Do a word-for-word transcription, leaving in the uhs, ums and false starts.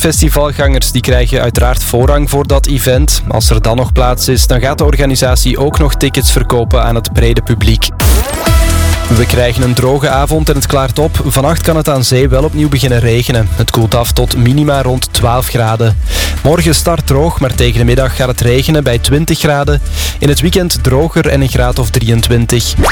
Festivalgangers die krijgen uiteraard voorrang voor dat event. Als er dan nog plaats is, dan gaat de organisatie ook nog tickets verkopen aan het brede publiek. We krijgen een droge avond en het klaart op. Vannacht kan het aan zee wel opnieuw beginnen regenen. Het koelt af tot minima rond twaalf graden. Morgen start droog, maar tegen de middag gaat het regenen bij twintig graden. In het weekend droger en een graad of drieëntwintig.